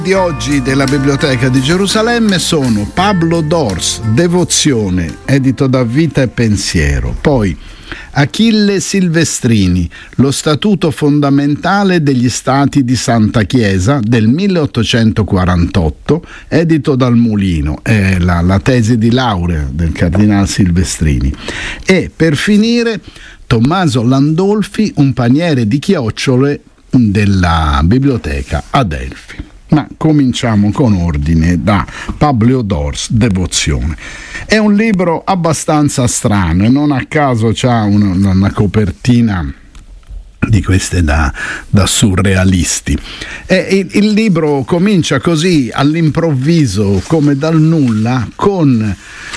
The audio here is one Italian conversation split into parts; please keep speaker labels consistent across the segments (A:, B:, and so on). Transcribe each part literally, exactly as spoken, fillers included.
A: Di oggi della Biblioteca di Gerusalemme sono Pablo Dors, Devozione, edito da Vita e Pensiero. Poi Achille Silvestrini, Lo Statuto fondamentale degli Stati di Santa Chiesa del milleottocentoquarantotto, edito dal Mulino, è la, la tesi di laurea del Cardinale Silvestrini. E per finire Tommaso Landolfi, Un paniere di chiocciole della Biblioteca Adelphi. Ma cominciamo con ordine da Pablo Dors, Devozione. È un libro abbastanza strano e non a caso c'ha una, una copertina di queste da, da surrealisti. E il, il libro comincia così all'improvviso, come dal nulla, con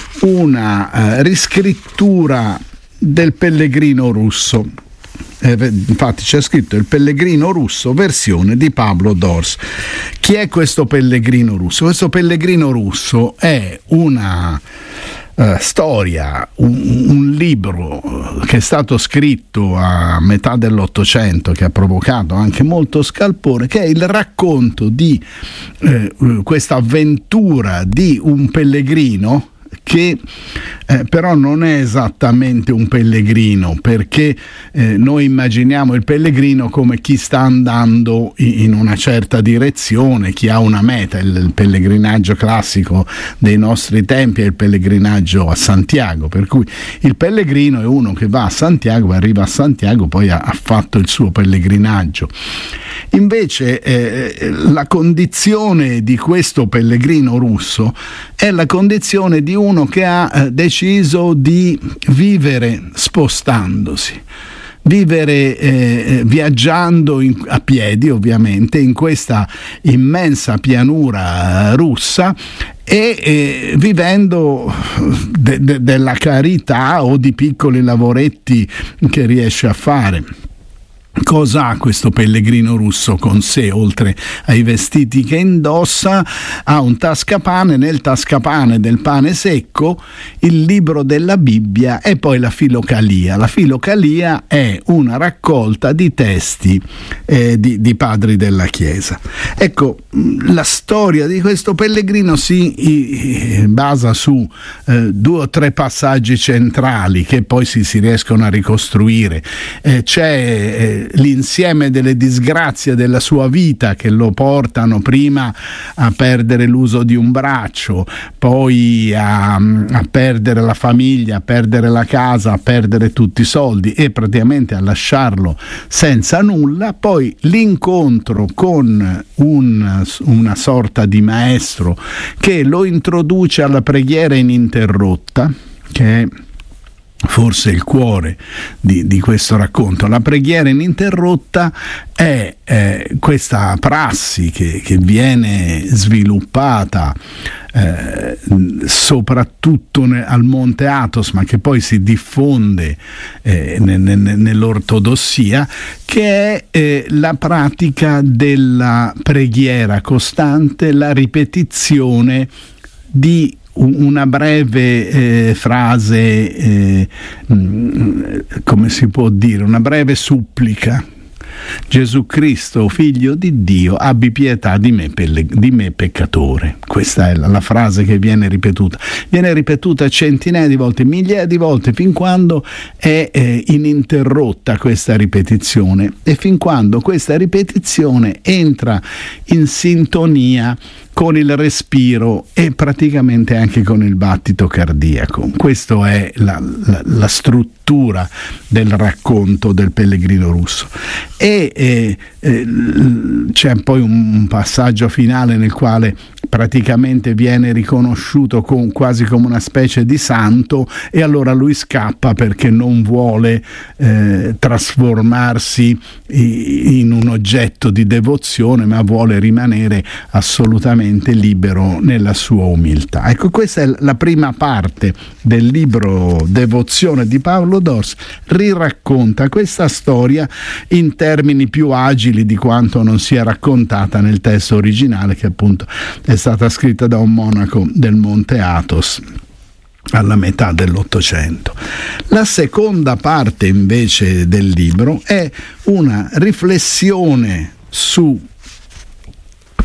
A: una uh, riscrittura del Pellegrino Russo. Eh, infatti c'è scritto Il Pellegrino Russo, versione di Pablo Dors. Chi è questo Pellegrino Russo? Questo Pellegrino Russo è una uh, storia, un, un libro che è stato scritto a metà dell'Ottocento, che ha provocato anche molto scalpore, che è il racconto di eh, questa avventura di un pellegrino che eh, però non è esattamente un pellegrino, perché eh, noi immaginiamo il pellegrino come chi sta andando in una certa direzione, chi ha una meta. Il, il pellegrinaggio classico dei nostri tempi è il pellegrinaggio a Santiago, per cui il pellegrino è uno che va a Santiago, arriva a Santiago, poi ha, ha fatto il suo pellegrinaggio. Invece eh, la condizione di questo pellegrino russo è la condizione di uno che ha eh, deciso di vivere spostandosi, vivere eh, viaggiando in, a piedi, ovviamente, in questa immensa pianura russa e eh, vivendo de- de- della carità o di piccoli lavoretti che riesce a fare. Cosa ha questo pellegrino russo con sé, oltre ai vestiti che indossa? Ha un tascapane, nel tascapane del pane secco, il libro della Bibbia e poi la Filocalia. La Filocalia è una raccolta di testi eh, di, di padri della Chiesa. Ecco, la storia di questo pellegrino si eh, basa su eh, due o tre passaggi centrali che poi si, si riescono a ricostruire. Eh, c'è eh, l'insieme delle disgrazie della sua vita che lo portano prima a perdere l'uso di un braccio, poi a, a perdere la famiglia, a perdere la casa, a perdere tutti i soldi e praticamente a lasciarlo senza nulla. Poi l'incontro con un, una sorta di maestro che lo introduce alla preghiera ininterrotta, che è forse il cuore di, di questo racconto. La preghiera ininterrotta è eh, questa prassi che, che viene sviluppata eh, soprattutto ne, al Monte Athos, ma che poi si diffonde eh, ne, ne, nell'ortodossia, che è eh, la pratica della preghiera costante, la ripetizione di una breve eh, frase, eh, come si può dire, una breve supplica. Gesù Cristo, figlio di Dio, abbi pietà di me, pelle, di me peccatore. Questa è la, la frase che viene ripetuta. Viene ripetuta centinaia di volte, migliaia di volte, fin quando è eh, ininterrotta questa ripetizione e fin quando questa ripetizione entra in sintonia con il respiro e praticamente anche con il battito cardiaco. Questa è la, la, la struttura del racconto del pellegrino russo. E eh, eh, c'è poi un passaggio finale nel quale praticamente viene riconosciuto con, quasi come una specie di santo, e allora lui scappa perché non vuole eh, trasformarsi in un oggetto di devozione, ma vuole rimanere assolutamente libero nella sua umiltà. Ecco, questa è la prima parte del libro Devozione di Pablo Dors. Riracconta questa storia in termini più agili di quanto non sia raccontata nel testo originale, che appunto è stata scritta da un monaco del Monte Athos alla metà dell'Ottocento. La seconda parte invece del libro è una riflessione su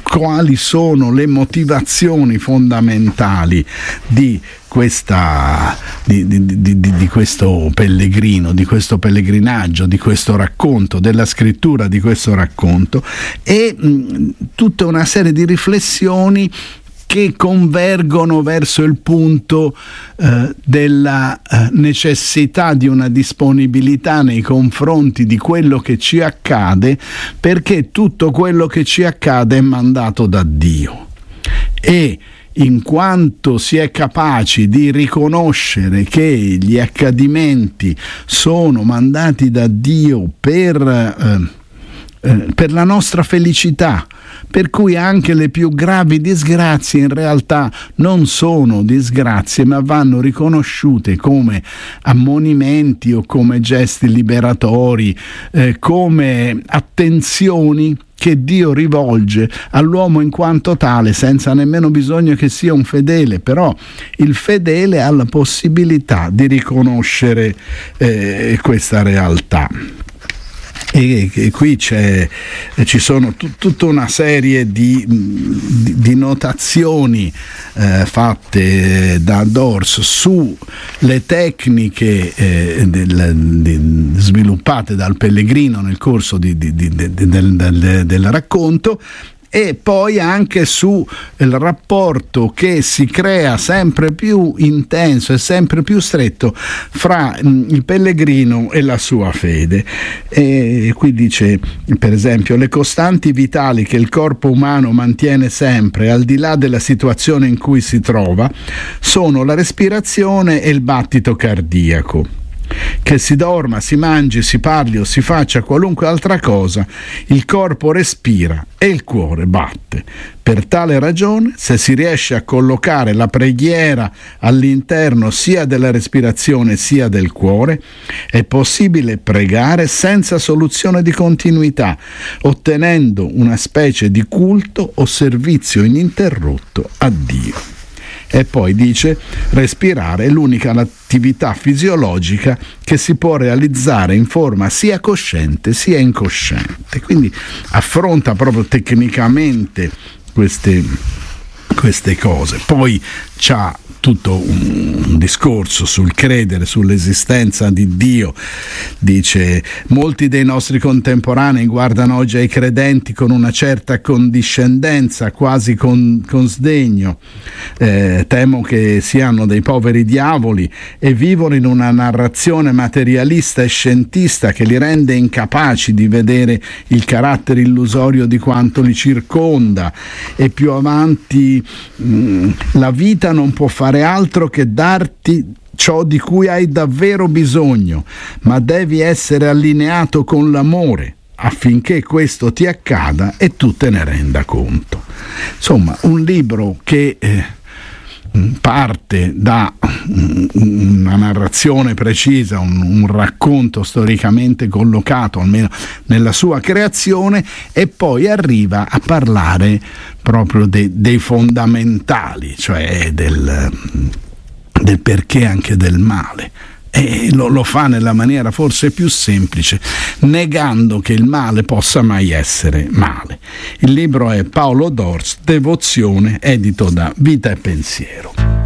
A: quali sono le motivazioni fondamentali di questa di, di, di, di questo pellegrino, di questo pellegrinaggio, di questo racconto, della scrittura di questo racconto, e mh, tutta una serie di riflessioni che convergono verso il punto eh, della eh, necessità di una disponibilità nei confronti di quello che ci accade, perché tutto quello che ci accade è mandato da Dio, e in quanto si è capaci di riconoscere che gli accadimenti sono mandati da Dio per, eh, eh, per la nostra felicità, per cui anche le più gravi disgrazie in realtà non sono disgrazie, ma vanno riconosciute come ammonimenti o come gesti liberatori, eh, come attenzioni che Dio rivolge all'uomo in quanto tale, senza nemmeno bisogno che sia un fedele. Però il fedele ha la possibilità di riconoscere eh, questa realtà. E, e qui c'è, ci sono t- tutta una serie di, di, di notazioni eh, fatte da Dors sulle tecniche eh, del, di, sviluppate dal pellegrino nel corso di, di, di, di, del, del, del racconto, e poi anche su il rapporto che si crea sempre più intenso e sempre più stretto fra il pellegrino e la sua fede. E qui dice, per esempio, le costanti vitali che il corpo umano mantiene sempre, al di là della situazione in cui si trova, sono la respirazione e il battito cardiaco. Che si dorma, si mangi, si parli o si faccia qualunque altra cosa, il corpo respira e il cuore batte. Per tale ragione, se si riesce a collocare la preghiera all'interno sia della respirazione sia del cuore, è possibile pregare senza soluzione di continuità, ottenendo una specie di culto o servizio ininterrotto a Dio. E poi dice, respirare è l'unica attività fisiologica che si può realizzare in forma sia cosciente sia incosciente. Quindi affronta proprio tecnicamente queste, queste cose. Poi c'ha tutto un, un discorso sul credere, sull'esistenza di Dio. Dice, molti dei nostri contemporanei guardano oggi ai credenti con una certa condiscendenza, quasi con, con sdegno. Eh, temo che siano dei poveri diavoli e vivono in una narrazione materialista e scientista che li rende incapaci di vedere il carattere illusorio di quanto li circonda. E più avanti, mh, la vita non può fare altro che darti ciò di cui hai davvero bisogno, ma devi essere allineato con l'amore affinché questo ti accada e tu te ne renda conto. Insomma, un libro che eh, parte da una narrazione precisa, un, un racconto storicamente collocato, almeno nella sua creazione, e poi arriva a parlare proprio de, dei fondamentali, cioè del, del perché anche del male. E lo, lo fa nella maniera forse più semplice, negando che il male possa mai essere male. Il libro è Paolo Dors, Devozione, edito da Vita e Pensiero.